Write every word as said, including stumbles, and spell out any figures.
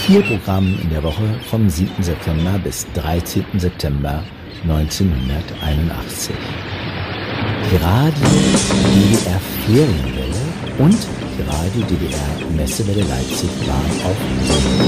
vier Programmen in der Woche vom siebten September bis dreizehnten September neunzehnhunderteinundachtzig. Die Radio D D R Ferienwelle und die Radio D D R Messewelle Leipzig waren auf